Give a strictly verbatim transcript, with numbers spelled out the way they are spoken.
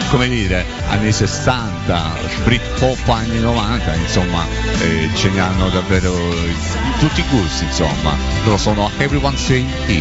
come dire, anni sessanta, Britpop anni novanta, insomma, eh, ce ne hanno davvero tutti i gusti, insomma. Loro sono Everyone Say It.